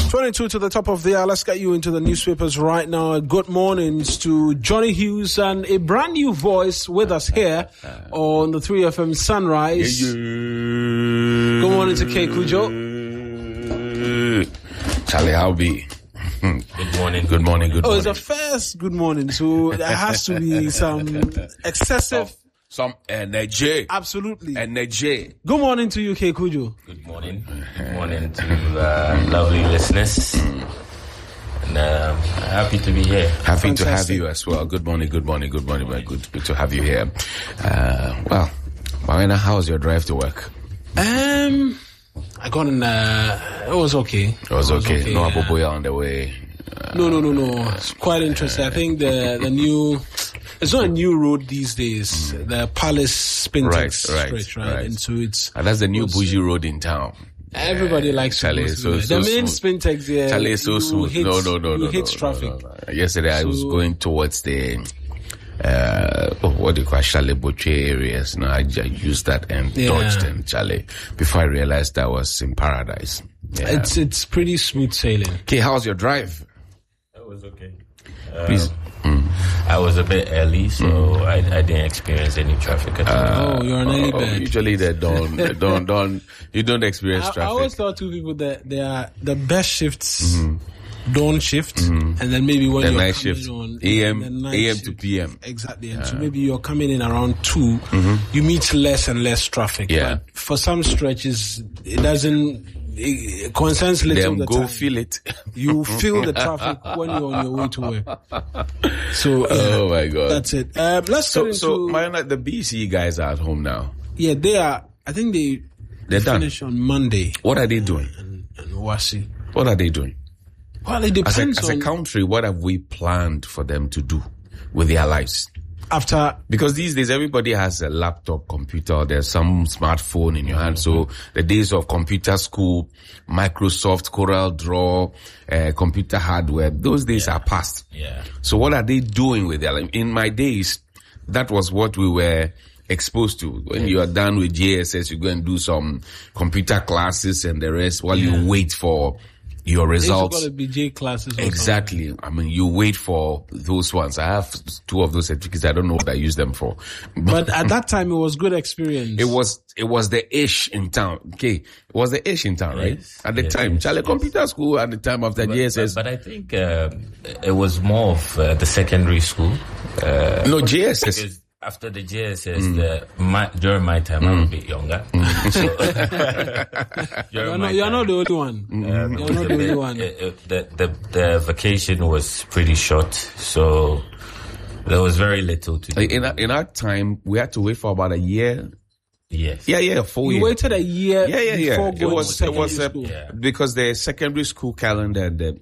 22 to the top of the hour. Let's get you into the newspapers right now. Good mornings to Johnny Hughes and a brand new voice with us here on the 3FM Sunrise. Good morning to K. Kujo. Charlie, how be? Good morning. Good morning. Good morning. Oh, it's a first good morning, so there has to be some excessive... Some energy. Absolutely. Energy. Good morning to you, K. Kujo. Good morning. Good morning to lovely listeners. And happy to be here. Happy Fantastic. to have you as well. Good morning. Very good to have you here. Well, Marina, how was your drive to work? I got in, it was okay. It was okay. No Aboboya on the way. No. It's quite interesting. I think the new... It's not a new road these days. The Palace Spintex stretch, right? And so and that's the new bougie road in town. Everybody likes Charlie, to go so the main Spintex, yeah. Charlie is so smooth. No. Hit traffic. No. Yesterday I was going towards the what do you call Charlie Boche areas. No, I used that and dodged them, Charlie. Before I realized I was in paradise. Yeah. It's pretty smooth sailing. Okay, how's your drive? That was okay. Please. I was a bit early, so I didn't experience any traffic at all. You're an early bird. Usually they don't. You don't experience traffic. I always thought to people that they are the best shifts. Dawn shift, and then maybe when the you're night coming shift, on AM to PM. Exactly. And so maybe you're coming in around 2, you meet less and less traffic. Yeah. But for some stretches, it doesn't, it concerns little Then the go time. feel it. You feel the traffic when you're on your way to work. So, oh my God. That's it. Let's get into... So, Marina, the BC guys are at home now. Yeah, they are, I think They're done. finish on Monday. What are they doing? And Wasi. What are they doing? Well, it depends As a country, what have we planned for them to do with their lives? Because these days everybody has a laptop, computer, there's some smartphone in your hand. So the days of computer school, Microsoft, Corel Draw, computer hardware, those days are past. Yeah. So what are they doing with their life? In my days, that was what we were exposed to. When you are done with JSS, you go and do some computer classes and the rest while you wait for your results. It's got to be J classes. Exactly. Something. I mean, you wait for those ones. I have 2 of those certificates. I don't know what I use them for. But at that time, it was good experience. It was the ish in town. Okay. It was the ish in town, right? Yes. At the time. Charlie, computer school at the time after JSS. But I think, it was more of the secondary school. No, JSS. After the JSS, during my time, I was a bit younger. So, you're not the only one. You're not the only one. The vacation was pretty short, so there was very little to do. In our time, we had to wait for about a year. Yes. Yeah, 4 years. You waited a year before going to secondary school. Because the secondary school calendar, the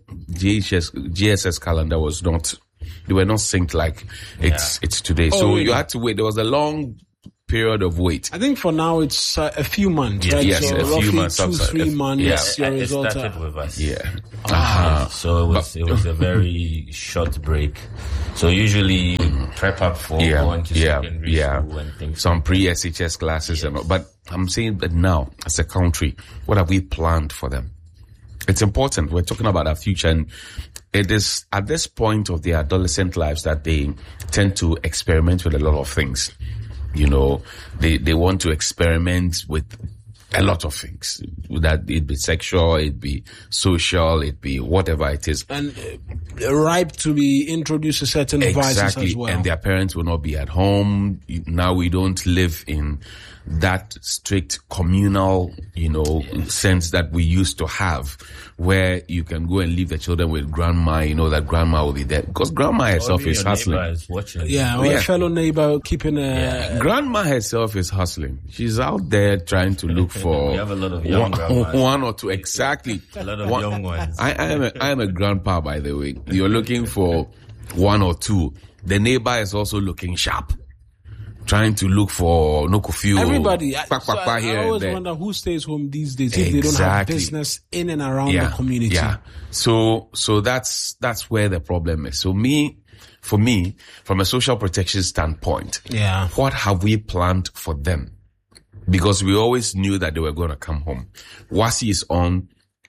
JSS calendar was not... They were not synced like it's today. So really? You had to wait. There was a long period of wait. I think for now it's a few months, right? Yes, so a few months. 2-3 months. Yeah, your it results started are... with us. Yeah. So it was a very short break. So usually you prep up for going to secondary school and things. Some pre-SHS classes and all. But I'm saying that now, as a country, what have we planned for them? It's important. We're talking about our future, and it is at this point of their adolescent lives that they tend to experiment with a lot of things. You know, they want to experiment with a lot of things. That it be sexual, it be social, it be whatever it is. And ripe to be introduced to certain vices as well. And their parents will not be at home. Now we don't live in that strict communal, sense that we used to have, where you can go and leave the children with grandma, that grandma will be there. Because grandma herself is hustling. Is watching. A fellow neighbor keeping grandma herself is hustling. She's out there trying to look for we have a lot of young one or two, exactly. A lot of young ones. I am a grandpa, by the way. You're looking for 1 or 2. The neighbor is also looking sharp, trying to look for Nokufio. Everybody. I always wonder who stays home these days if they don't have business in and around the community. Yeah. So that's where the problem is. So for me, from a social protection standpoint, what have we planned for them? Because we always knew that they were going to come home. Wasi is on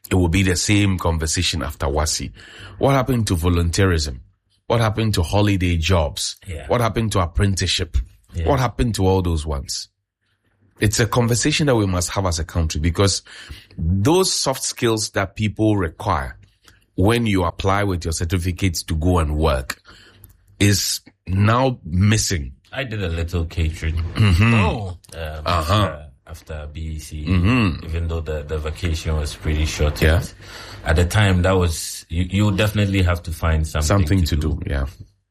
it will be the same conversation after WASSCE. What happened to volunteerism? What happened to holiday jobs? Yeah. What happened to apprenticeship? Yeah. What happened to all those ones? It's a conversation that we must have as a country, because those soft skills that people require when you apply with your certificates to go and work is now missing. I did a little catering. After BEC, even though the vacation was pretty short. Yeah. At the time, that was, you definitely have to find something to do. Yeah.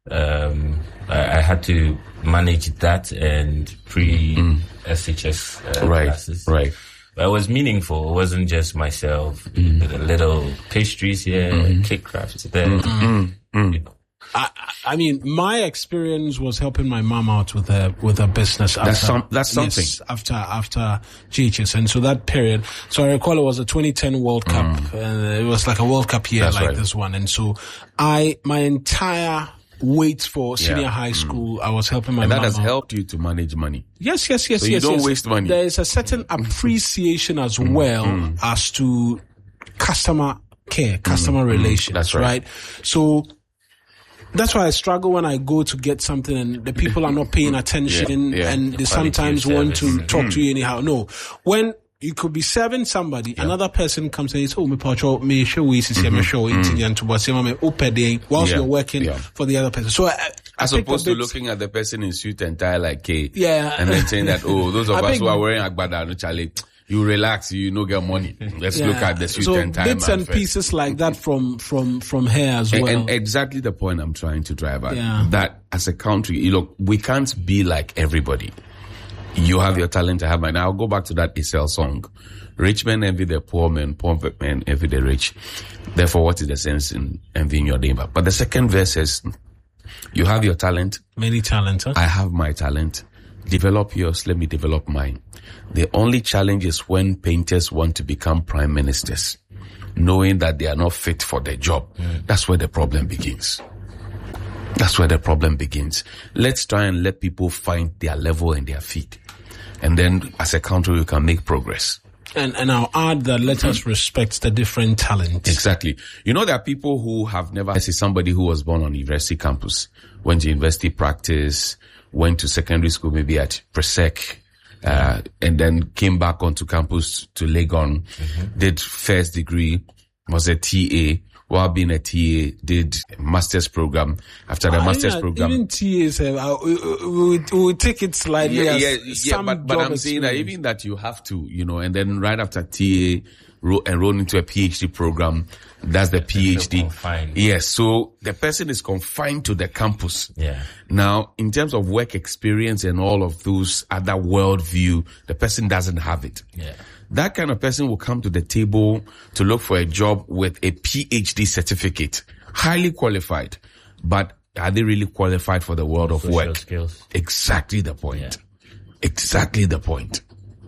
I had to manage that and pre-SHS classes. Right. But it was meaningful. It wasn't just myself. The little pastries here, cake crafts there. You know. I mean, my experience was helping my mom out with her business. That's something. Yes, after GHS, and so that period. So I recall it was a 2010 World Cup, and it was like a World Cup year. That's like this one, and so my entire wait for senior high school, I was helping my mom. And that has helped you to manage money. Yes. So you don't waste money. There is a certain appreciation as well as to customer care, customer relations. That's right. So that's why I struggle when I go to get something and the people are not paying attention and they sometimes want to talk to you anyhow. No, when you could be serving somebody, another person comes and says, "Oh, me show we see me show whilst you're working for the other person." So as opposed to looking at the person in suit and tie like K, and then saying that, "Oh, those of us who are wearing agbada, no Charlie." You relax, you no get money. Let's look at the suit and tie. So bits and pieces like that from here as well. And exactly the point I'm trying to drive at. That as a country, we can't be like everybody. You have your talent, I have mine. I'll go back to that Isel song. Rich men envy the poor men envy the rich. Therefore, what is the sense in envying your neighbor? But the second verse says, you have your talent. Many talent, huh? I have my talent. Develop yours, let me develop mine. The only challenge is when painters want to become prime ministers, knowing that they are not fit for their job. That's where the problem begins. Let's try and let people find their level and their feet. And then as a country, we can make progress. And I'll add that let us respect the different talents. Exactly. You know, there are people who have never, I see somebody who was born on university campus, went to university practice, went to secondary school, maybe at Presec, and then came back onto campus to Legon, did first degree, was a TA, while being a TA, did master's program. After the master's program. Even TAs, we take it slightly but I'm saying that even that you have to, and then right after TA, enroll into a PhD program. That's the PhD. Yes. So the person is confined to the campus. Yeah. Now, in terms of work experience and all of those other worldview, the person doesn't have it. Yeah. That kind of person will come to the table to look for a job with a PhD certificate, highly qualified, but are they really qualified for the world of work? Skills. Exactly the point. Yeah. Exactly the point.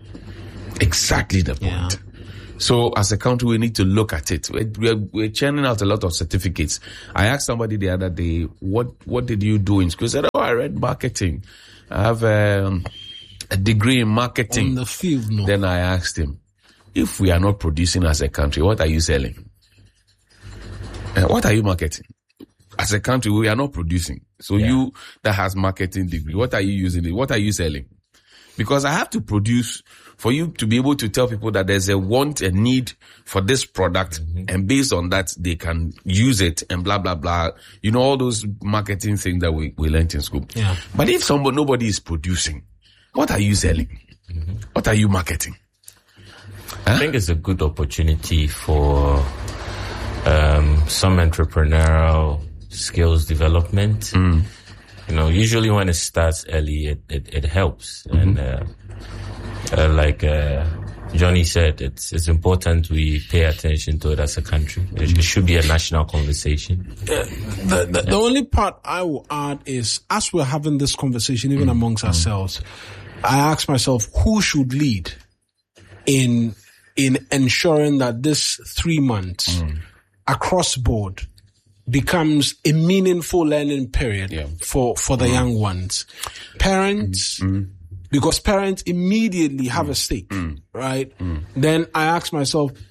Yeah. So as a country, we need to look at it. We're churning out a lot of certificates. I asked somebody the other day, what did you do in school? He said, I read marketing. I have a degree in marketing. On the field, no. Then I asked him, if we are not producing as a country, what are you selling? What are you marketing? As a country, we are not producing. So you that has marketing degree, what are you using? What are you selling? Because I have to produce for you to be able to tell people that there's a want, a need for this product, and based on that, they can use it and blah, blah, blah. All those marketing things that we learned in school. Yeah. But if nobody is producing, what are you selling? What are you marketing? I think it's a good opportunity for some entrepreneurial skills development. Usually when it starts early, it helps. And like Johnny said, it's important we pay attention to it as a country. It should be a national conversation. The only part I will add is, as we're having this conversation, even amongst ourselves, I ask myself, who should lead in ensuring that this 3 months across board becomes a meaningful learning period for the young ones. Parents, because parents immediately have a stake, right? Then I ask myself,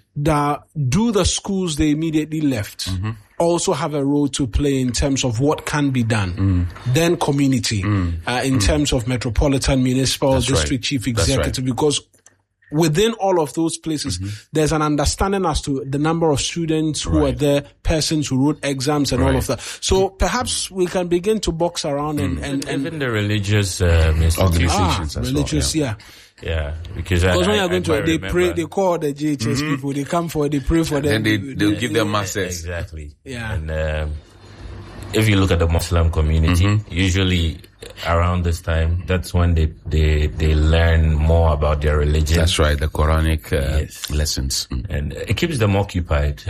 do the schools they immediately left also have a role to play in terms of what can be done? Then community, in terms of metropolitan, municipal, district chief executive, because within all of those places, there's an understanding as to the number of students who are there, persons who wrote exams and all of that. So perhaps we can begin to box around and even the religious institutions as religious, well. Yeah, because when you're going to, they pray, they call the JHS people, they come for it, they pray for them. And they'll give them masses. Exactly. Yeah. And if you look at the Muslim community, usually around this time, that's when they learn more about their religion. That's right, the Quranic lessons. And it keeps them occupied.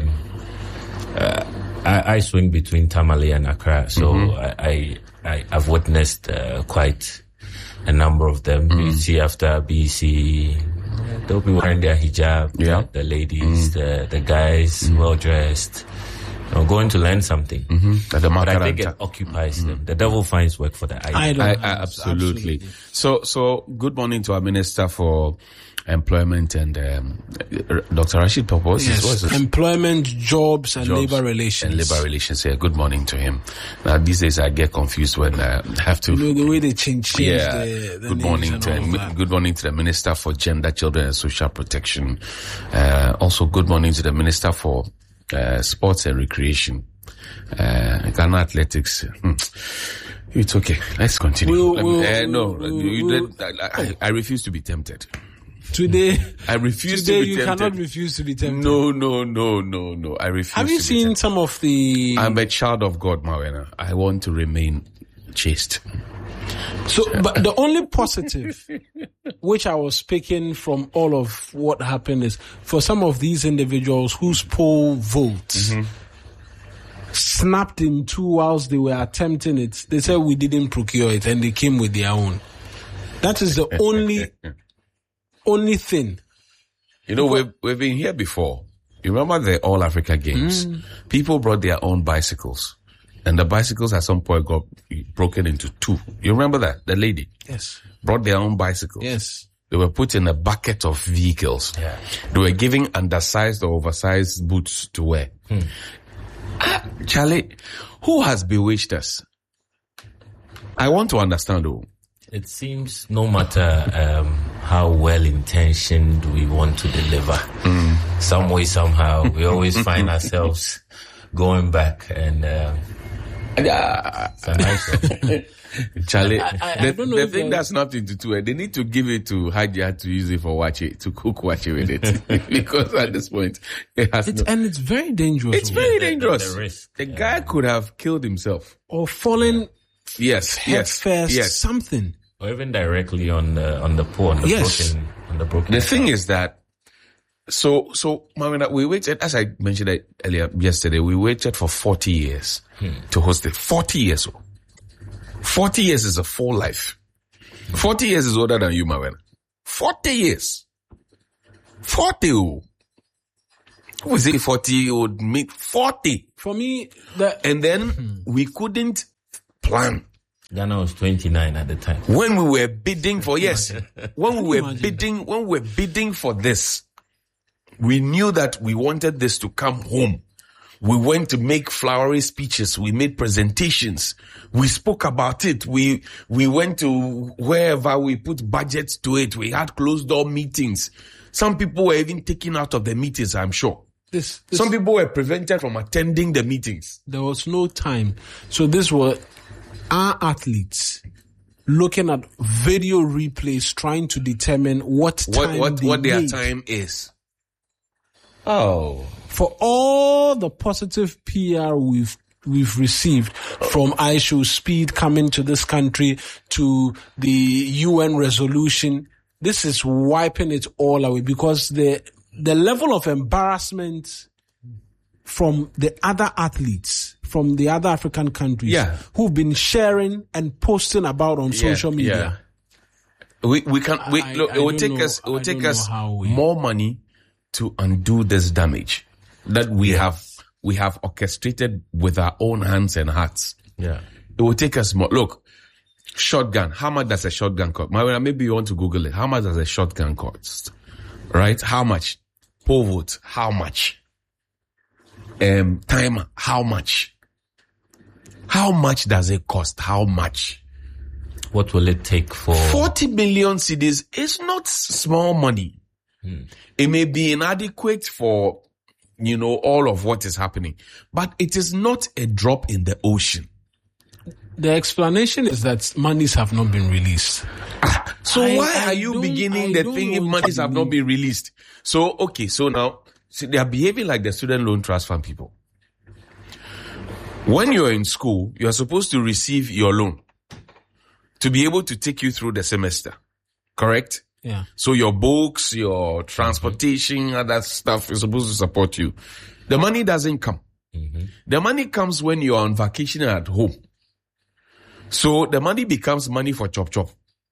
I swing between Tamale and Accra, so I've witnessed quite a number of them. You see after BC, they'll be wearing their hijab, the ladies, the guys, well dressed, going to learn something. But I think it occupies them. The devil finds work for the idol. Absolutely. So good morning to our Minister for Employment and Dr. Rashid Purpose. Yes, Employment, Jobs and Labor Relations. Yeah, good morning to him. Now these days I get confused when I have to. The way they change the good morning to him. Good morning to the Minister for Gender, Children and Social Protection. Also good morning to the Minister for Sports and Recreation. Ghana Athletics. It's okay. Let's continue. I refuse to be tempted. Today, I refuse to be tempted. You cannot refuse to be tempted. No. I refuse. Have you seen some of the? I'm a child of God, Mawena. I want to remain chaste. So, but the only positive, which I was picking from all of what happened, is for some of these individuals whose poll votes snapped in two whilst they were attempting it. They said we didn't procure it, and they came with their own. That is the only thing. You know, we've been here before. You remember the All Africa Games? People brought their own bicycles. And the bicycles at some point got broken into two. You remember that? The lady? Yes. Brought their own bicycles. Yes. They were put in a bucket of vehicles. Yeah. They were giving undersized or oversized boots to wear. Charlie, who has bewitched us? I want to understand who. It seems no matter how well-intentioned we want to deliver, some way, somehow, we always find ourselves going back and Charlie, I don't know the thing that's not into two, they need to give it to Hajia to use it for wache, to cook wache with it. Because at this point, and it's very dangerous. It's very dangerous. The risk. The guy could have killed himself. Or fallen head first, something. Or even directly on the pole, on the broken. The thing is that, so, Marina, we waited, as I mentioned earlier yesterday, we waited for 40 years to host it. 40 years. 40 years is a full life. 40 years is older than you, Marina. 40 years. 40. Who is it 40 would meet 40? For me, and then we couldn't plan. Ghana was 29 at the time. When we were bidding for, when we were bidding for this, we knew that we wanted this to come home. We went to make flowery speeches. We made presentations. We spoke about it. We went to wherever we put budgets to it. We had closed door meetings. Some people were even taken out of the meetings, I'm sure. Some people were prevented from attending the meetings. There was no time. So this was our athletes looking at video replays, trying to determine what their time is. Oh. For all the positive PR we've received from iShowSpeed coming to this country to the UN resolution, this is wiping it all away because the level of embarrassment from the other athletes from the other African countries who've been sharing and posting about on social media. It will take us more money to undo this damage that we have orchestrated with our own hands and hearts. Yeah. It will take us more. Look, shotgun. How much does a shotgun cost? Maybe you want to Google it. How much does a shotgun cost? Right? How much? Poll vote, how much? Timer, how much? How much does it cost? How much? What will it take for 40 billion cedis? Is not small money. It may be inadequate for, all of what is happening, but it is not a drop in the ocean. The explanation is that monies have not been released. So why are you beginning the thing if monies have not been released? So now they are behaving like the student loan trust fund people. When you're in school, you are supposed to receive your loan to be able to take you through the semester. Correct? Yeah. So your books, your transportation, other stuff is supposed to support you. The money doesn't come. The money comes when you're on vacation at home. So the money becomes money for chop chop.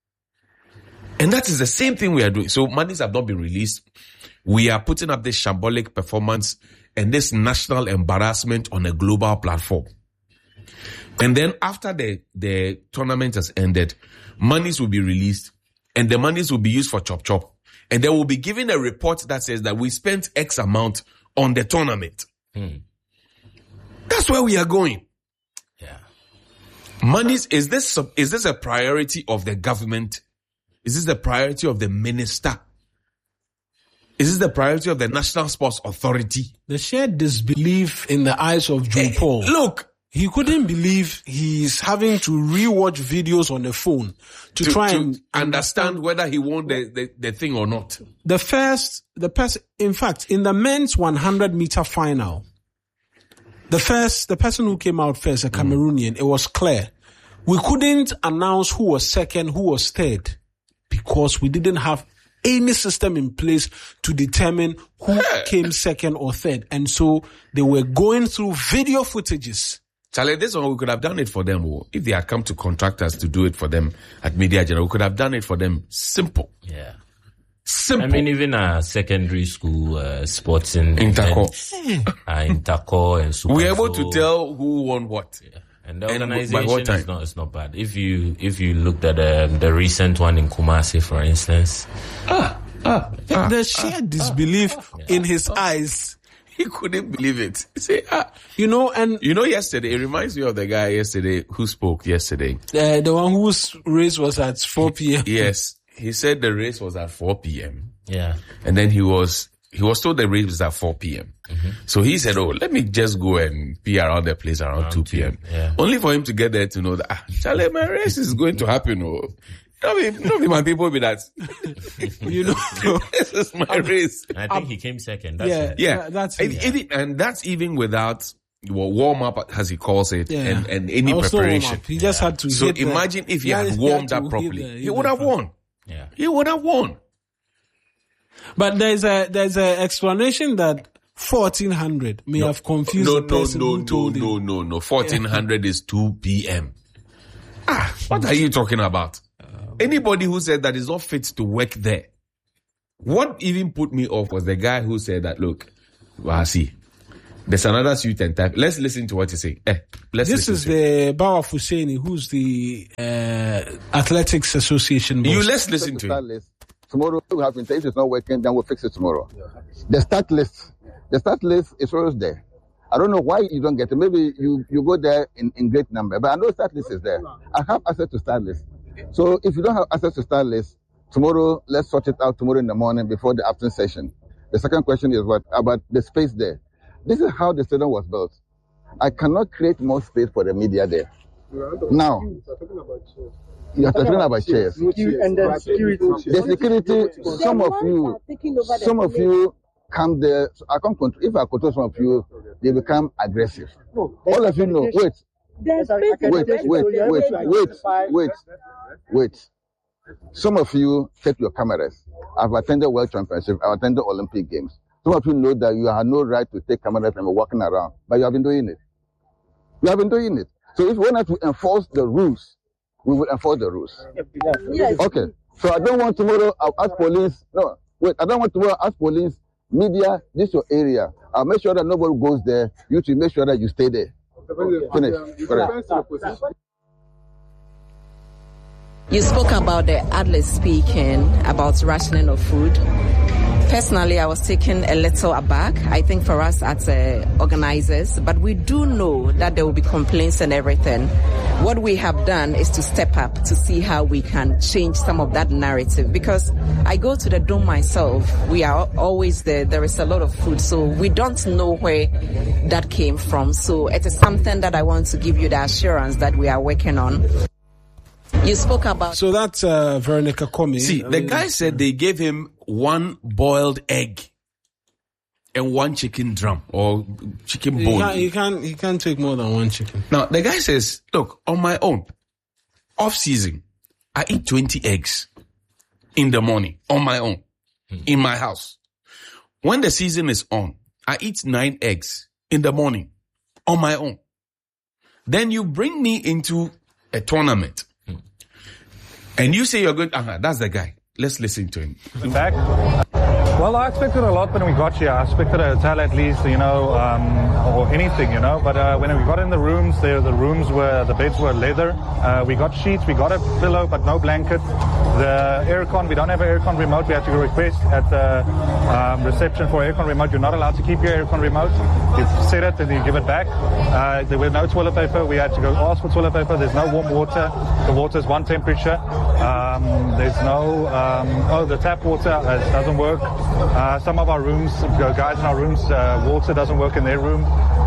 And that is the same thing we are doing. So monies have not been released. We are putting up this shambolic performance and this national embarrassment on a global platform. And then after the tournament has ended, monies will be released and the monies will be used for chop chop. And they will be given a report that says that we spent X amount on the tournament. That's where we are going. Yeah. Monies, is this a priority of the government? Is this the priority of the minister? Is this the priority of the National Sports Authority? The shared disbelief in the eyes of Joe Paul. Look, he couldn't believe he's having to rewatch videos on the phone to try and understand whether he won the thing or not. In fact, in the men's 100-meter final, the person who came out first, a Cameroonian, it was clear. We couldn't announce who was second, who was third, because we didn't have any system in place to determine who came second or third. And so they were going through video footages. Charlie, this one, we could have done it for them. If they had come to contract us to do it for them at Media General, we could have done it for them. Simple. Yeah. Simple. I mean, even secondary school sports in Interco and Super. We're able to tell who won what. Yeah. And the organization is not bad. If you looked at the recent one in Kumasi, for instance, the sheer disbelief in his eyes, he couldn't believe it. Say, yesterday it reminds me of the guy yesterday who spoke yesterday. The one whose race was at 4 p.m. Yes, he said the race was at 4 p.m. Yeah, and then he was told the race was at 4 p.m. So he said, let me just go and be around the place around 2 p.m. Yeah. Only for him to get there to know that, Charlie, my race is going to happen. My people be that. This is my race. I think he came second. That's and that's even without warm up, as he calls it, and any preparation. He just had to. So imagine if he had warmed up properly, he would have won. Yeah, he would have won. But there's a explanation that 1400 may have confused the person who told him. No. 1400 is 2 p.m. What are you talking about? Anybody who said that is not fit to work there. What even put me off was the guy who said that, look, see, there's another suit and type. Let's listen to what he say. This is the Bawa Fuseni, who's the Athletics Association boss. Let's listen to him. Tomorrow we have if it's not working, then we'll fix it tomorrow. The start list is always there. I don't know why you don't get it. Maybe you go there in great number, but I know start list is there. I have access to start list. So if you don't have access to start list, tomorrow let's sort it out tomorrow in the morning before the afternoon session. The second question is what about the space there? This is how the stadium was built. I cannot create more space for the media there. Now, you are talking about chairs. And then security. The security, some of you come there. I can't control. If I control some of you, they become aggressive. All of you know. Wait. Some of you take your cameras. I've attended World Championship. I've attended Olympic Games. Some of you know that you have no right to take cameras and walking around, but you have been doing it. So if we want to enforce the rules, we will enforce the rules. Yes. Okay. So I don't want tomorrow I'll ask police. No, wait. I don't want tomorrow ask police. Media, this is your area. I'll make sure that nobody goes there. You to make sure that you stay there. Finish. You spoke about the Atlas speaking about rationing of food. Personally, I was taken a little aback, I think, for us as organizers, but we do know that there will be complaints and everything. What we have done is to step up to see how we can change some of that narrative, because I go to the dome myself. We are always there. There is a lot of food, so we don't know where that came from. So it is something that I want to give you the assurance that we are working on. You spoke about... So that's Veronica Comey. See, the guy said they gave him 1 boiled egg and 1 chicken drum or chicken bone. He can't take more than 1 chicken. Now, the guy says, look, on my own, off season, I eat 20 eggs in the morning on my own, in my house. When the season is on, I eat 9 eggs in the morning on my own. Then you bring me into a tournament and you say you're good. That's the guy. Let's listen to him. Back. Well, I expected a lot when we got here. I expected a hotel at least, or anything, But when we got in the rooms, the beds were leather. We got sheets, we got a pillow, but no blanket. The aircon, we don't have an aircon remote. We had to request at the reception for aircon remote. You're not allowed to keep your aircon remote. You set it and you give it back. There were no toilet paper. We had to go ask for toilet paper. There's no warm water. The water is one temperature. There's no, the tap water doesn't work. Some of our rooms, guys in our rooms, water doesn't work in their room.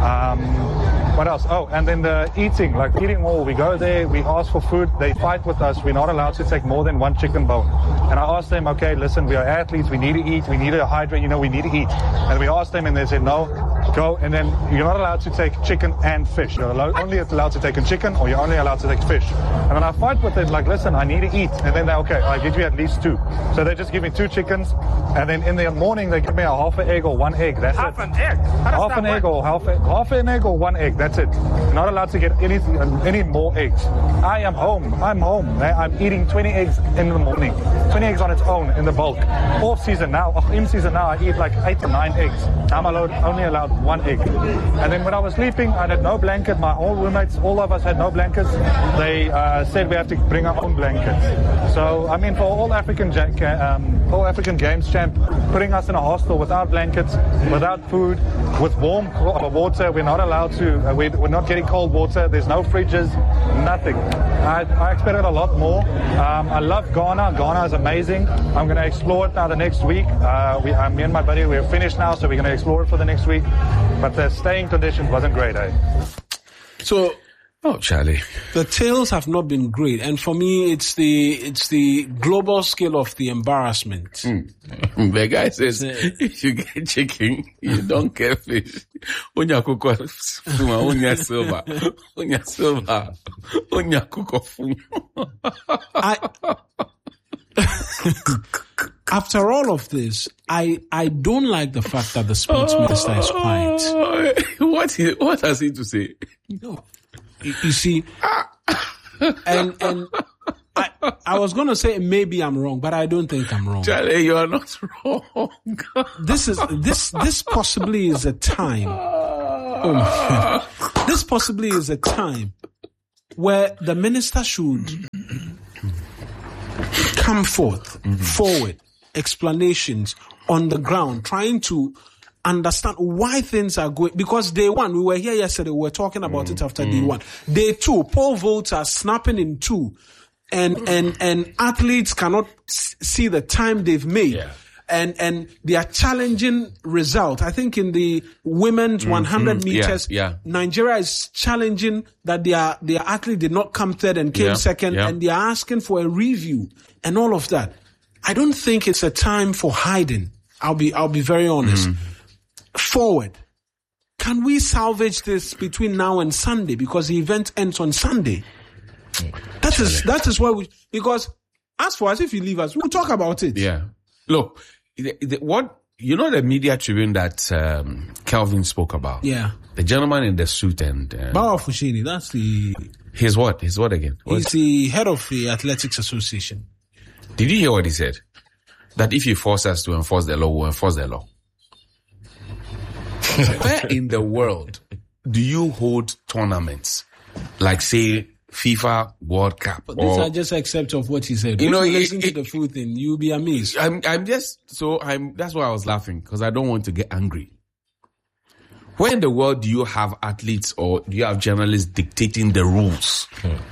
What else? Oh, and then the eating all. We go there, we ask for food, they fight with us. We're not allowed to take more than 1 chicken bone. And I asked them, okay, listen, we are athletes, we need to eat, we need to hydrate, we need to eat. And we asked them and they said, no, go. And then you're not allowed to take chicken and fish. You're only allowed to take a chicken or you're only allowed to take fish. And then I fight with them, listen, I need to eat. And then they're okay, I give you at least 2. So they just give me 2 chickens. And then in the morning, they give me a half an egg or 1 egg. That's it. Half an egg? Half an egg or half an egg or 1 egg. That's it. Not allowed to get any more eggs. I am home. I'm home. I'm eating 20 eggs in the morning. 20 eggs on its own in the bulk. Off season now, in season now, I eat 8 to 9 eggs. I'm only allowed 1 egg. And then when I was sleeping, I had no blanket. My old roommates, all of us had no blankets. They said we have to bring our own blankets. So, for all African Games champ, putting us in a hostel without blankets, without food, with warm water, we're not allowed to, we're not getting cold water, there's no fridges, nothing. I expected a lot more. I love Ghana. Ghana is amazing. I'm going to explore it now the next week. Me and my buddy, we're finished now, so we're going to explore it for the next week. But the staying conditions wasn't great, So, Charlie, the tales have not been great, and for me, it's the global scale of the embarrassment. The guy says, if you get chicken, you don't get fish. Onya kuko fuma, onya silver, onya kuko fuma. After all of this, I don't like the fact that the sports minister is quiet. What has he to say? No. You see, and I was going to say maybe I'm wrong, but I don't think I'm wrong. Charlie, you are not wrong. This possibly is a time. Oh my God. This possibly is a time where the minister should come forward, explanations on the ground, trying to understand why things are going, because day one, we were here yesterday, we were talking about it after day one. Day two, poll votes are snapping in two, and athletes cannot see the time they've made. Yeah. And they are challenging result. I think in the women's 100 meters, Nigeria is challenging that their athlete did not come third and came second, and they are asking for a review and all of that. I don't think it's a time for hiding. I'll be very honest. Forward. Can we salvage this between now and Sunday? Because the event ends on Sunday. That is why because as far as if you leave us, we'll talk about it. Yeah. Look, the media tribune that Kelvin spoke about? Yeah. The gentleman in the suit and... Bawa Fushini, that's the... His what? His what again? He's the head of the Athletics Association. Did you hear what he said? That if you force us to enforce the law, we'll enforce the law. Where in the world do you hold tournaments? Like, say, FIFA World Cup. But these are just excerpts of what he said. You know, listen to the full thing, you'll be amazed. That's why I was laughing, because I don't want to get angry. Where in the world do you have athletes or do you have journalists dictating the rules?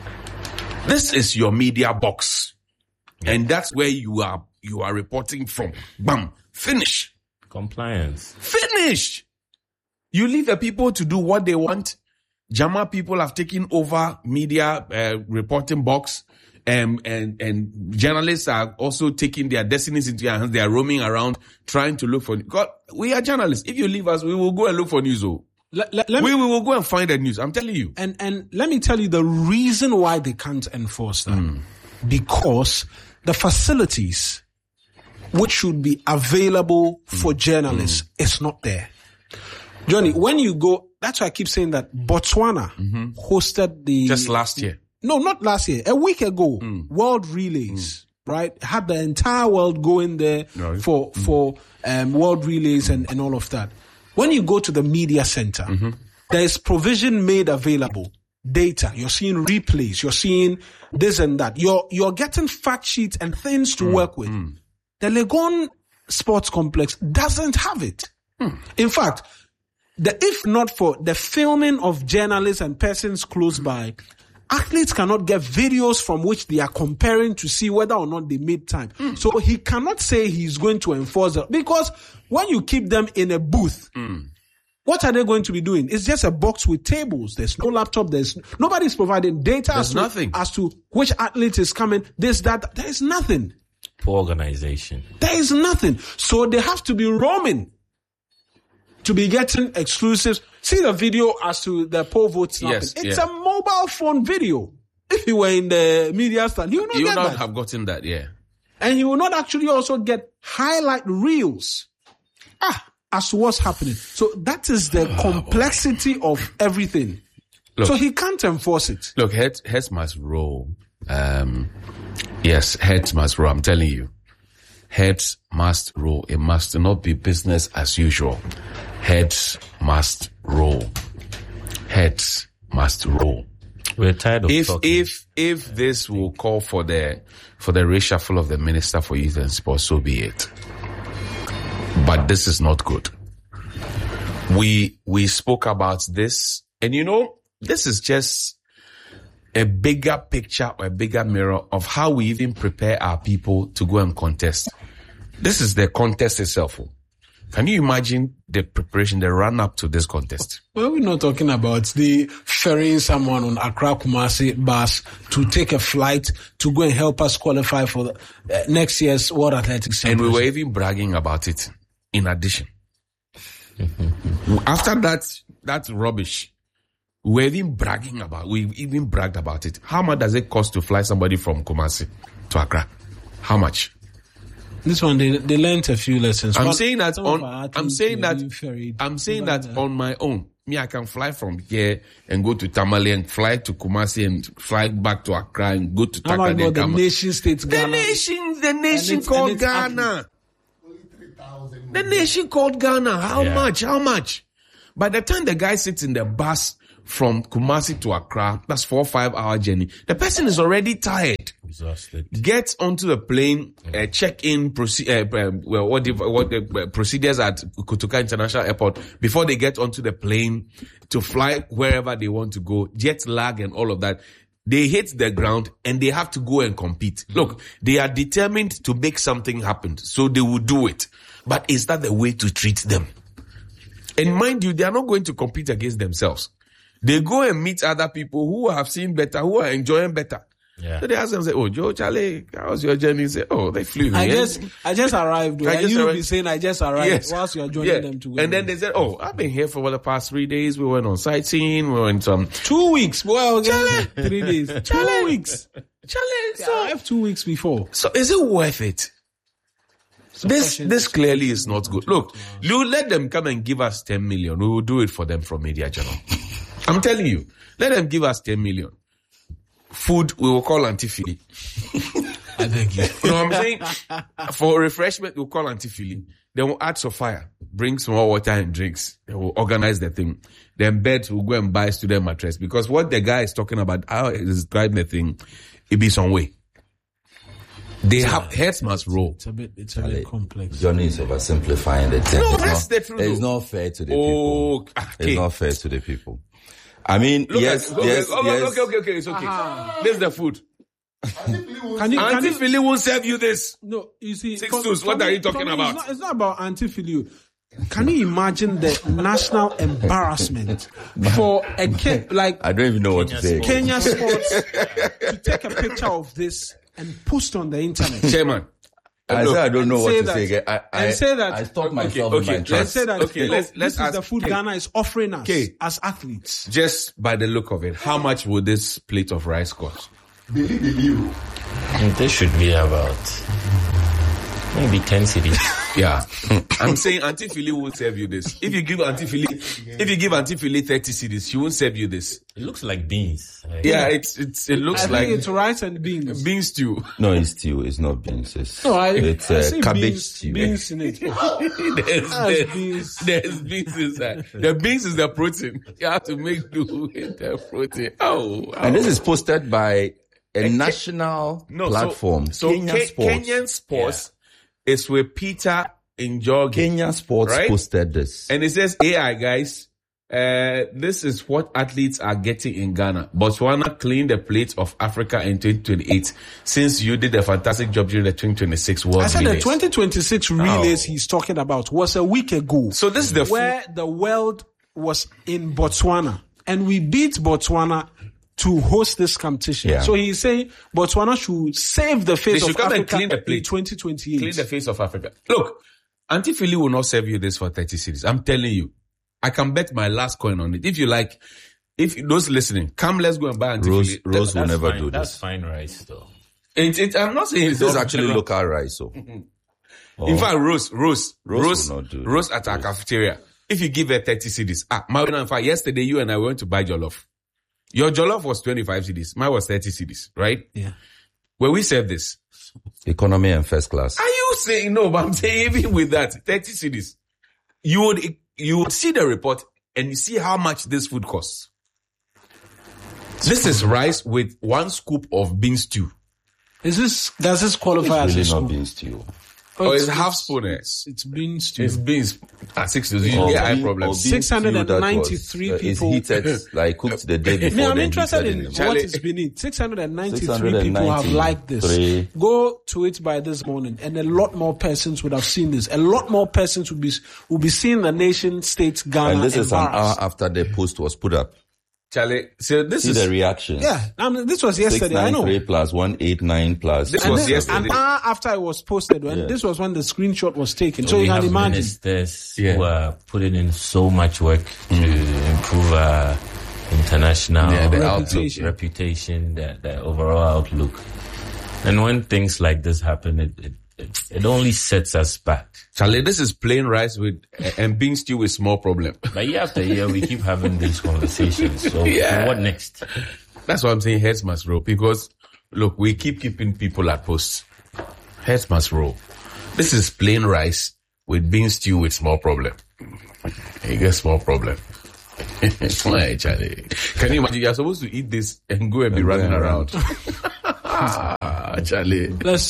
This is your media box. And that's where you are reporting from. Bam. Finish. Compliance. Finish. You leave the people to do what they want. Jama people have taken over media reporting box, and journalists are also taking their destinies into their hands. They are roaming around trying to look for. God, we are journalists. If you leave us, we will go and look for news. We will go and find the news. I'm telling you. And let me tell you the reason why they can't enforce that. Because the facilities which should be available for journalists is not there. Johnny, when you go, that's why I keep saying that Botswana hosted the... Just last year. No, not last year. A week ago, World Relays, right? Had the entire world going there for World Relays and all of that. When you go to the media center, there is provision made available. Data. You're seeing replays. You're seeing this and that. You're getting fact sheets and things to work with. The Legon Sports Complex doesn't have it. In fact, if not for the filming of journalists and persons close by, athletes cannot get videos from which they are comparing to see whether or not they made time. So he cannot say he's going to enforce it, because when you keep them in a booth, what are they going to be doing? It's just a box with tables. There's no laptop. Nobody's providing data as to which athlete is coming, this, that. There is nothing. Poor organization. There is nothing. So they have to be roaming to be getting exclusives. See the video as to the poll vote snapping. Yes, it's a mobile phone video. If you were in the media stand, you would not have gotten that, And you will not actually also get highlight reels as to what's happening. So that is the complexity of everything. Look, so he can't enforce it. Look, heads must roll. Yes, heads must roll. I'm telling you. Heads must roll. It must not be business as usual. Heads must roll. Heads must roll. We're tired of talking. If this will call for the reshuffle of the Minister for Youth and Sports, so be it. But this is not good. We spoke about this, and this is just a bigger picture or a bigger mirror of how we even prepare our people to go and contest. This is the contest itself. Can you imagine the preparation, the run-up to this contest? Well, we're not talking about the ferrying someone on Accra Kumasi bus to take a flight to go and help us qualify for the, next year's World Athletics Championship. And we were even bragging about it in addition. After that rubbish, we even bragged about it. How much does it cost to fly somebody from Kumasi to Accra? How much? This one, they learned a few lessons. I'm saying that on my own. Me, I can fly from here and go to Tamale and fly to Kumasi and fly back to Accra and go to Taka. How about the nation state Ghana? The nation called Ghana. The nation called Ghana. How much? By the time the guy sits in the bus from Kumasi to Accra, that's 4 or 5 hour journey. The person is already tired. Exhausted. Gets onto the plane, check-in procedures at Kotoka International Airport before they get onto the plane to fly wherever they want to go, jet lag and all of that. They hit the ground and they have to go and compete. Look, they are determined to make something happen, so they will do it. But is that the way to treat them? And mind you, they are not going to compete against themselves. They go and meet other people who have seen better, who are enjoying better. Yeah. So they ask them, say, "Oh, Joe, Charlie, how's your journey?" Say, "Oh, they flew me." I just arrived. You'll be saying, "I just arrived." Yes. Whilst you're joining them to go. And then they said, "Oh, I've been here for the past 3 days. We went on sightseeing. We went 2 weeks. Well, 3 days. 2 weeks. Charlie, so I have 2 weeks before. So is it worth it? This clearly is not good. Look, you let them come and give us 10 million. We will do it for them from Media Journal. I'm telling you, let them give us 10 million. Food, we will call Auntie Philly. I beg you. You know what I'm saying? For refreshment, we'll call Auntie Philly. They will add some fire, bring some more water and drinks. They will organize the thing. Then beds will go and buy student mattress, because what the guy is talking about, how he's describing the thing, it be some way. They have heads must roll. It's a bit complex. Johnny is oversimplifying the thing. No, that's the truth. It's not fair to the people. Okay. It's not fair to the people. I mean, yes. Okay, it's okay. This is the food. Auntie Philly won't serve you this. No, you see, 6 twos. What are you talking about? It's not about Auntie Philly. Can you imagine the national embarrassment for a kid like I don't even know what to say. Kenya Sports to take a picture of this and post on the internet? Chairman. I don't know what to say again. I say that. I stopped myself okay, in my tracks. Let's say that. Okay, let's this is ask, the food Ghana is offering us as athletes. Just by the look of it, how much would this plate of rice cost? This should be about maybe 10 cities. Yeah. I'm saying Auntie Philly won't serve you this. If you give Auntie Philly 30 cedis, she won't serve you this. It looks like beans. Yeah, it looks I like think it's rice and beans. beans stew. No, it's stew. It's not beans. It's see cabbage stew. Beans in it. There's beans inside. The beans is the protein. You have to make do with the protein. And this is posted by a national platform. So Kenyan Sports is with Peter Njogi. Kenyan Sports posted this. And it says, AI guys, this is what athletes are getting in Ghana. Botswana cleaned the plate of Africa in 2028 since you did a fantastic job during the 2026 World Relays. I said the 2026 relays he's talking about was a week ago. So this is where the world was in Botswana and we beat Botswana to host this competition. Yeah. So he's saying Botswana should save the face of Africa clean the plate. In 2028. Clean the face of Africa. Look, Auntie Philly will not serve you this for 30 cities. I'm telling you. I can bet my last coin on it. If you like, if those listening, come, let's go and buy Auntie Philly. Rose will never do this. That's fine rice though. I'm not saying this is actually local rice. So. In fact, Rose at our cafeteria. If you give her 30 cities, in fact, yesterday you and I went to buy jollof. Your jollof was 25 cedis. Mine was 30 cedis, right? Yeah. Where we serve this. Economy and first class. Are you saying no? But I'm saying even with that, 30 cedis, you would see the report and you see how much this food costs. This is rice with 1 scoop of bean stew. Does this qualify as a really scoop? not bean stew. It's half spoon. It's beans stew. It's beans. 6 to 0. Yeah, I problem. 693 people. It's heated, like cooked the day before. I'm interested in what is beneath. 693 people have liked this. Go to it by this morning, and a lot more persons would have seen this. A lot more persons will be seeing the nation state Ghana. And this is an hour after the post was put up. Charlie, so this is the reaction. Yeah, this was yesterday. I know. 693 plus 189 plus. This was yesterday. An hour after it was posted, this was when the screenshot was taken. So you can imagine. Ministers who are putting in so much work to improve our international reputation, the overall outlook. And when things like this happen, it only sets us back. Charlie, this is plain rice and bean stew with small problem. But year after year, we keep having these conversations. So what next? That's why I'm saying heads must roll. Because, look, we keep keeping people at posts. Heads must roll. This is plain rice with bean stew with small problem. You get small problem. Why, Charlie? Can you imagine? You're supposed to eat this and go and be running around. Charlie.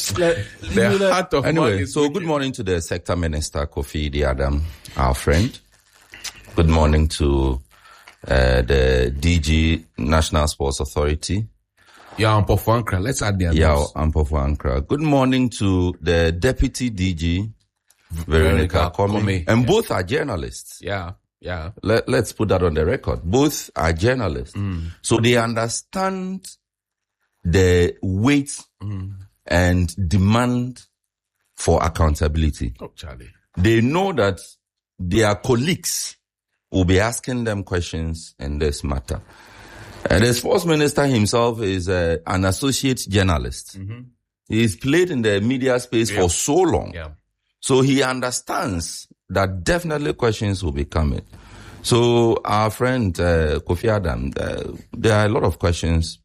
Anyway, so good morning to the Sector Minister, Kofi Idiadam, our friend. Good morning to the DG, National Sports Authority. Ampofo Ankra. Let's add their names. Ampofo Ankra. Good morning to the Deputy DG, Veronica Komi. And both are journalists. Yeah. Let's put that on the record. Both are journalists. So they understand the weight and demand for accountability. Oh, Charlie. They know that their colleagues will be asking them questions in this matter. The sports minister himself is an associate journalist. He's played in the media space for so long. Yeah. So he understands that definitely questions will be coming. So our friend Kofi Adam, there are a lot of questions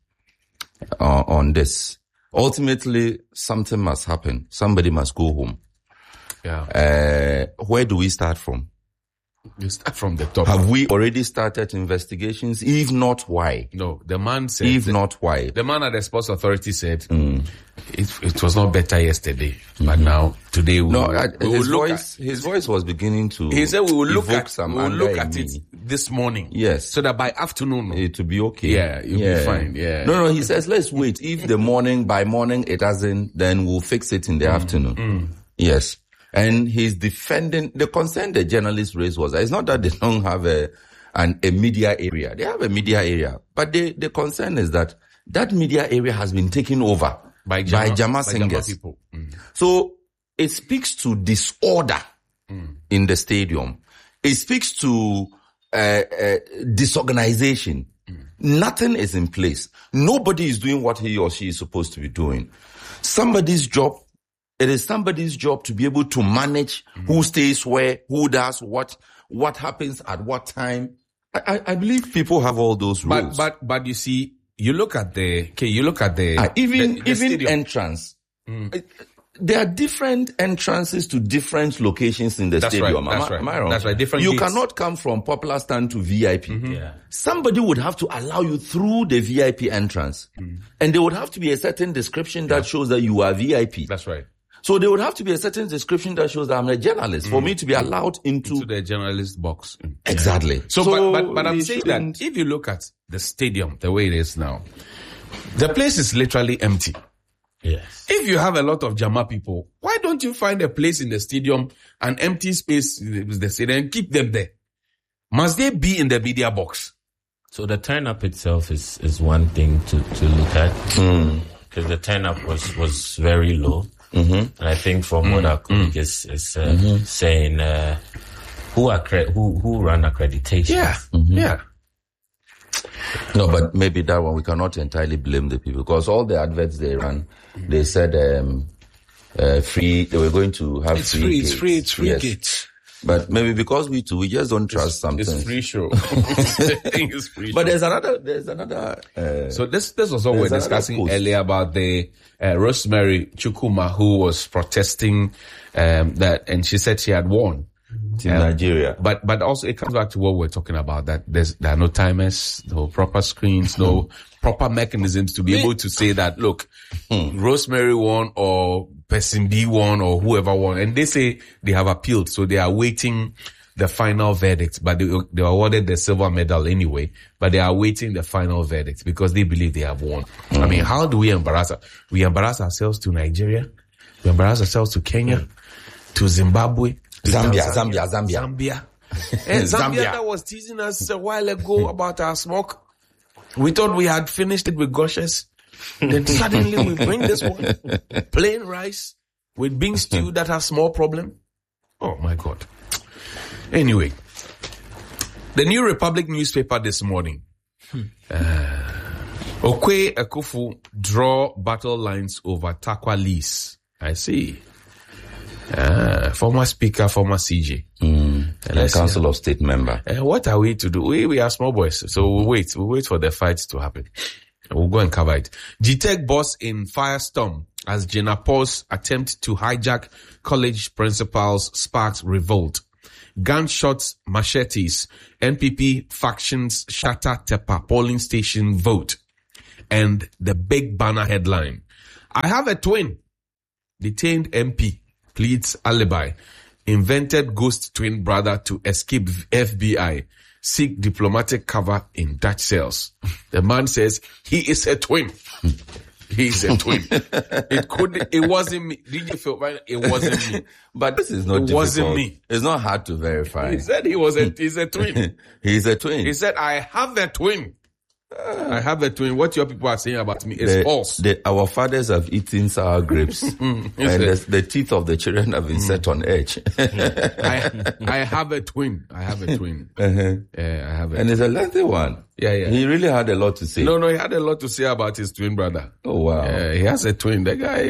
on this. Ultimately, something must happen. Somebody must go home. Yeah. Where do we start from? You start from the top. Have we already started investigations? If not, why? No, the man said. If not, why? The man at the sports authority said it was not better yesterday, but now today we will look his voice was beginning to. He said we will look at it this morning. Yes, so that by afternoon it will be okay. Yeah, you'll be fine. Yeah. No. He says let's wait. If by morning it hasn't, then we'll fix it in the afternoon. Yes. And he's defending the concern the journalist raised was it's not that they don't have a media area. They have a media area. But the concern is that media area has been taken over by Jama singers. People. So it speaks to disorder in the stadium. It speaks to disorganization. Nothing is in place. Nobody is doing what he or she is supposed to be doing. It is somebody's job to be able to manage who stays where, who does what happens at what time. I believe people have all those rules. But you see, you look at the even stadium. Entrance. There are different entrances to different locations in the stadium. Am I wrong? That's right. Different you gates. cannot come from popular stand to VIP. Yeah. Somebody would have to allow you through the VIP entrance. And there would have to be a certain description that shows that you are VIP. That's right. So there would have to be a certain description that shows that I'm a journalist for me to be allowed into the journalist box. Exactly. So but I'm saying that if you look at the stadium the way it is now, the place is literally empty. Yes. If you have a lot of Jama people, why don't you find a place in the stadium, an empty space in the stadium, and keep them there? Must they be in the media box? So the turn-up itself is one thing to look at. Because the turn-up was very low. And I think from what our colleague is saying, who run accreditation? Yeah. Yeah. No, but maybe that one we cannot entirely blame the people because all the adverts they ran, they said free. They were going to have free. It's free gates. But maybe because we just don't trust something. It's free show. It's free but show. there's another. So this was what we were discussing earlier about the Rosemary Chukuma who was protesting that, and she said she had won. In Nigeria. But also it comes back to what we're talking about, that there are no timers, no proper screens, no proper mechanisms to be able to say that, look, Rosemary won or person B won or whoever won. And they say they have appealed, so they are waiting the final verdict, but they awarded the silver medal anyway, but they are waiting the final verdict because they believe they have won. I mean, how do we embarrass? We embarrass ourselves to Nigeria. We embarrass ourselves to Kenya, to Zimbabwe. Zambia. Zambia that was teasing us a while ago about our smoke. We thought we had finished it with Goshes. Then suddenly we bring this one. Plain rice with bean stew that has small problem. Oh my God. Anyway, the New Republic newspaper this morning. Okwe Akufu draw battle lines over Takwa lease. I see. Former speaker, former CJ. Council of State member. What are we to do? We are small boys, so we'll wait for the fight to happen. We'll go and cover it. GTech boss in firestorm as Jenapo's attempt to hijack college principals sparks revolt. Gunshots, machetes, NPP factions shatter Tepa polling station vote. And the big banner headline. I have a twin. Detained MP. Pleads alibi. Invented ghost twin brother to escape FBI. Seek diplomatic cover in Dutch cells. The man says he is a twin. He is a twin. It wasn't me. DJ Phil, it wasn't me. But this is not difficult. It wasn't me. It's not hard to verify. He said he's a twin. He's a twin. He said, I have a twin. I have a twin. What your people are saying about me is false. Our fathers have eaten sour grapes. And the teeth of the children have been set on edge. I have a twin. I have a twin. I have a twin. And it's a lengthy one. Yeah. He really had a lot to say. No, he had a lot to say about his twin brother. Oh, wow. He has a twin. The guy,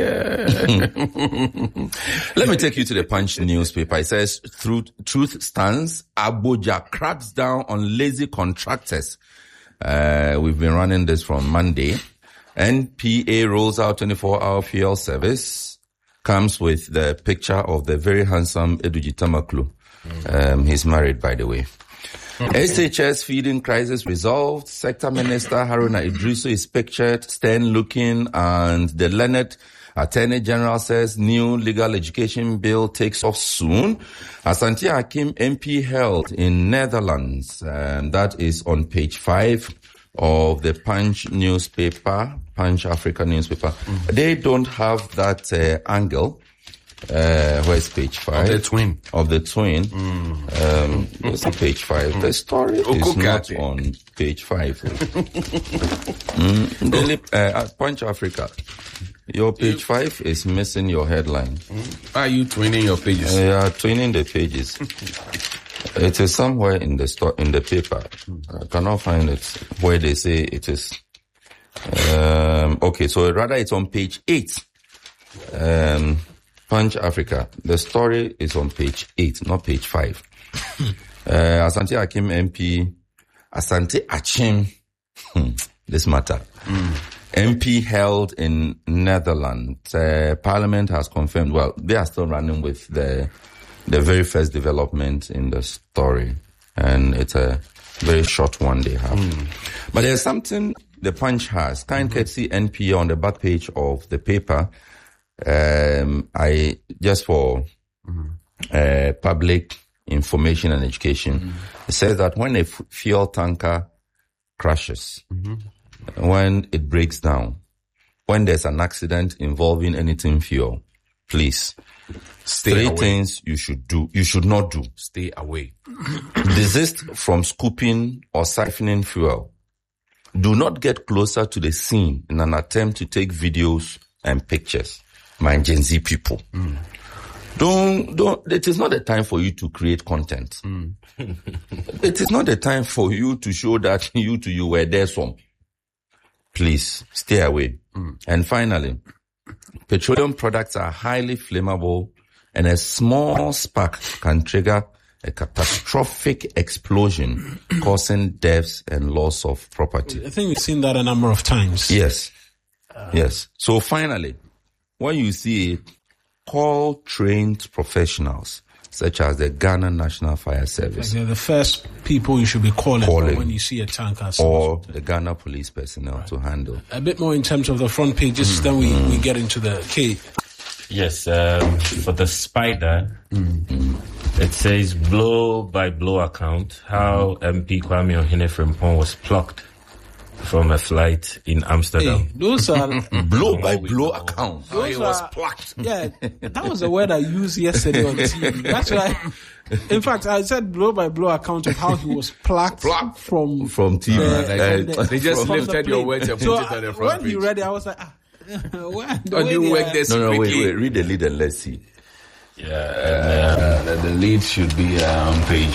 Let me take you to the Punch newspaper. It says, truth stands. Abuja cracks down on lazy contractors. We've been running this from Monday. NPA rolls out 24-hour fuel service. comes with the picture of the very handsome Eduji Tamaklu. He's married, by the way. SHS feeding crisis resolved. Sector Minister Haruna Idrisu is pictured, stern looking, and the Leonard Attorney General says new legal education bill takes off soon. Asante Hakim MP held in Netherlands, that is on page 5 of the Punch newspaper, Punch Africa newspaper. They don't have that angle. Where's page 5? Of the twin. What's page 5? The story is not on page 5. Punch Africa. Your page 5 is missing your headline. Are you twinning your pages? Yeah, twinning the pages. It is somewhere in the paper. I cannot find it where they say it is. Okay, so rather it's on page 8. Punch Africa. The story is on page 8, not page 5. Asante Hakim MP, Asante Achim, this matter. MP held in Netherlands. Parliament has confirmed, well, they are still running with the very first development in the story. And it's a very short one they have. But there's something the Punch has. Kind courtesy NPA on the back page of the paper. Just for public information and education, it says that when a fuel tanker crashes, when it breaks down, when there's an accident involving anything fuel, please, three things you should do. You should not do. Stay away. Desist from scooping or siphoning fuel. Do not get closer to the scene in an attempt to take videos and pictures. My Gen Z people. Don't, it is not the time for you to create content. It is not the time for you to show that you were there some. Please stay away. And finally, petroleum products are highly flammable and a small spark can trigger a catastrophic explosion causing deaths and loss of property. I think we've seen that a number of times. Yes. Yes. So finally, when you see it, call trained professionals, such as the Ghana National Fire Service. They're the first people you should be calling when you see a tanker. Or the Ghana police personnel to handle. A bit more in terms of the front pages, then we get into the K. Yes, for the Spider, it says blow-by-blow account, how MP Kwame Ohene-Frimpong was plucked from a flight in Amsterdam. Hey, those are blow-by-blow accounts. He was plucked. Yeah, that was the word I used yesterday on TV. That's why, in fact, I said blow-by-blow account of how he was plucked from TV. They just lifted your words and put it on the front page. When he read it, I was like, wait, read the lead and let's see. Yeah, the lead should be on page.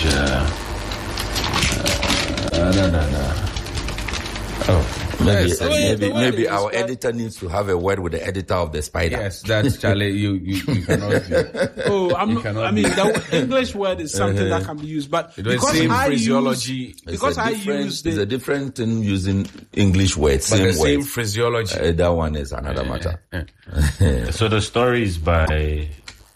Maybe our editor needs to have a word with the editor of the Spider. Yes, that's Charlie. You cannot. The English word is something that can be used, but because I use it's a different thing using English words. But same phraseology. That one is another matter. So the story is by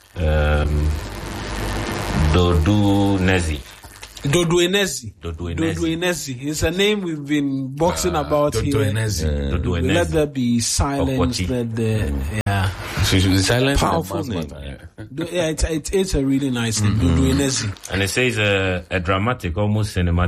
Dodo Nezi. Dodo Enezi. It's a name we've been boxing about here. Let there be silence. So should be silent. Powerful name. It's a really nice name. Dodo Enezi. And it says a dramatic, almost cinematic